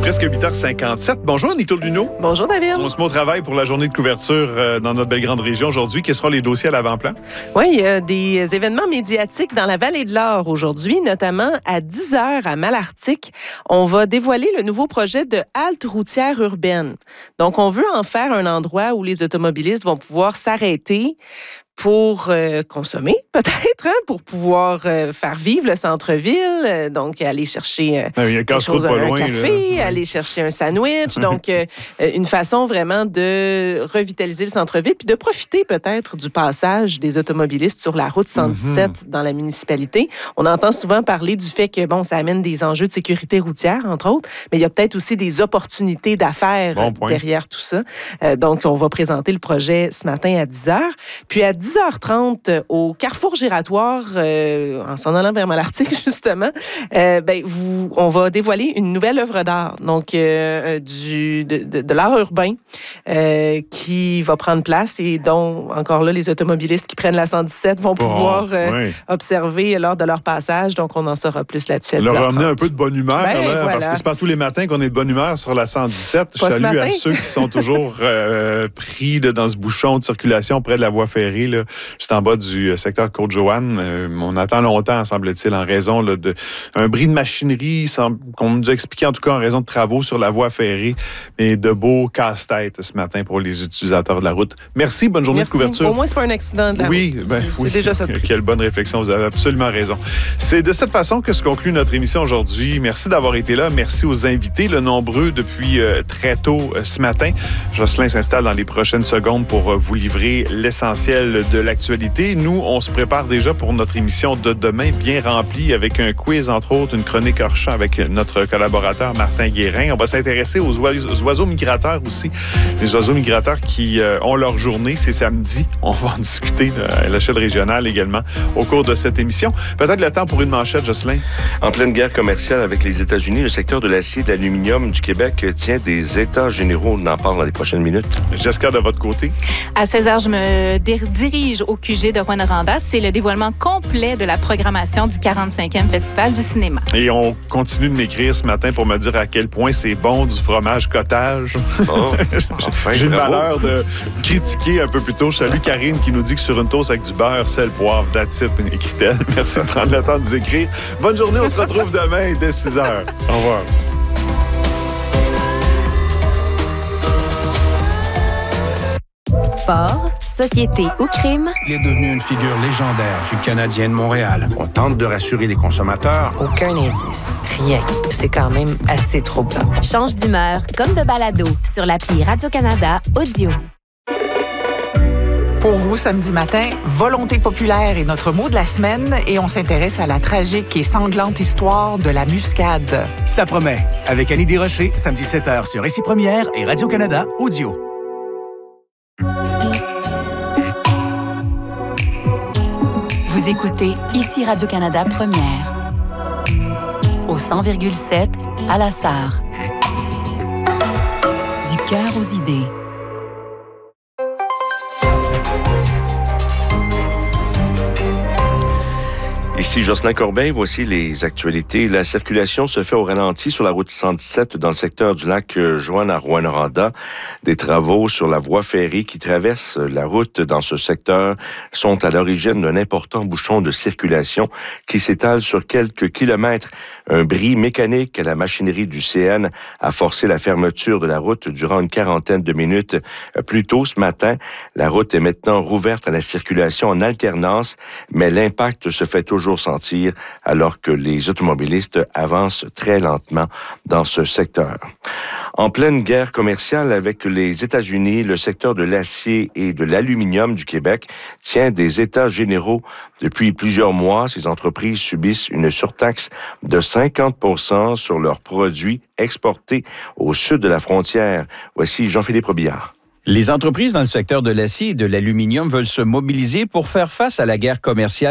presque 8h57. Bonjour, Nicole Luneau. Bonjour, David. On se met au travail pour la journée de couverture dans notre belle grande région aujourd'hui. Quels seront les dossiers à l'avant-plan? Oui, il y a des événements médiatiques dans la Vallée de l'Or aujourd'hui, notamment à 10h à Malartic. On va dévoiler le nouveau projet de halte routière urbaine. Donc, on veut en faire un endroit où les automobilistes vont pouvoir s'arrêter pour consommer, peut-être, pour pouvoir faire vivre le centre-ville, donc aller chercher quelque chose, un café, aller chercher un sandwich. Donc, une façon vraiment de revitaliser le centre-ville puis de profiter peut-être du passage des automobilistes sur la route 117 dans la municipalité. On entend souvent parler du fait que, bon, ça amène des enjeux de sécurité routière, entre autres, mais il y a peut-être aussi des opportunités d'affaires derrière tout ça. Donc, on va présenter le projet ce matin à 10h. Puis à 10h30, au carrefour giratoire, en s'en allant vers Malartic, justement, on va dévoiler une nouvelle œuvre d'art, donc de l'art urbain qui va prendre place et dont, encore là, les automobilistes qui prennent la 117 vont pouvoir observer lors de leur passage. Donc, on en saura plus là-dessus à 10h30. Leur ramener un peu de bonne humeur, parce que c'est pas tous les matins qu'on est de bonne humeur sur la 117. Je salue à ceux qui sont toujours pris dans ce bouchon de circulation près de la voie ferrée, là, juste en bas du secteur Côte-Joanne. On attend longtemps, semble-t-il, en raison d'un bris de machinerie, qu'on nous a expliqué en tout cas en raison de travaux sur la voie ferrée, mais de beaux casse-têtes ce matin pour les utilisateurs de la route. Merci, bonne journée de couverture. Au moins, c'est pas un accident de la route. C'est déjà ça. Quelle bonne réflexion, vous avez absolument raison. C'est de cette façon que se conclut notre émission aujourd'hui. Merci d'avoir été là. Merci aux invités, le nombreux depuis très tôt ce matin. Jocelyn s'installe dans les prochaines secondes pour vous livrer l'essentiel de l'actualité. Nous, on se prépare déjà pour notre émission de demain, bien remplie, avec un quiz, entre autres, une chronique hors champ avec notre collaborateur Martin Guérin. On va s'intéresser aux oiseaux migrateurs aussi. Les oiseaux migrateurs qui ont leur journée, c'est samedi. On va en discuter à l'échelle régionale également au cours de cette émission. Peut-être le temps pour une manchette, Jocelyn. En pleine guerre commerciale avec les États-Unis, le secteur de l'acier et de l'aluminium du Québec tient des états généraux. On en parle dans les prochaines minutes. Jessica, de votre côté. À 16h, je me dirige au QG de Rouyn-Noranda. C'est le dévoilement complet de la programmation du 45e Festival du cinéma. Et on continue de m'écrire ce matin pour me dire à quel point c'est bon du fromage cottage. Oh, enfin, j'ai le malheur de critiquer un peu plus tôt. Je salue Karine qui nous dit que sur une toast avec du beurre, sel, poivre, that's it, écrit-elle. Merci de prendre le temps de nous écrire. Bonne journée, on se retrouve demain dès 6h. Au revoir. Sport, société ou crime. Il est devenu une figure légendaire du Canadien de Montréal. On tente de rassurer les consommateurs. Aucun indice. Rien. C'est quand même assez troublant. Change d'humeur comme de balado sur l'appli Radio-Canada Audio. Pour vous, samedi matin, Volonté populaire est notre mot de la semaine et on s'intéresse à la tragique et sanglante histoire de la muscade. Ça promet. Avec Annie Desrochers, samedi 7h sur Récit Première et Radio-Canada Audio. Vous écoutez ici Radio-Canada Première. Au 100,7 à la Sarre. Du cœur aux idées. Ici Jocelyn Corbeil, voici les actualités. La circulation se fait au ralenti sur la route 117 dans le secteur du lac Joanne à Rouyn-Noranda. Des travaux sur la voie ferrée qui traverse la route dans ce secteur sont à l'origine d'un important bouchon de circulation qui s'étale sur quelques kilomètres. Un bris mécanique à la machinerie du CN a forcé la fermeture de la route durant une quarantaine de minutes. Plus tôt ce matin, la route est maintenant rouverte à la circulation en alternance, mais l'impact se fait toujours sentir alors que les automobilistes avancent très lentement dans ce secteur. En pleine guerre commerciale avec les États-Unis, le secteur de l'acier et de l'aluminium du Québec tient des états généraux. Depuis plusieurs mois, ces entreprises subissent une surtaxe de 50% sur leurs produits exportés au sud de la frontière. Voici Jean-Philippe Robillard. Les entreprises dans le secteur de l'acier et de l'aluminium veulent se mobiliser pour faire face à la guerre commerciale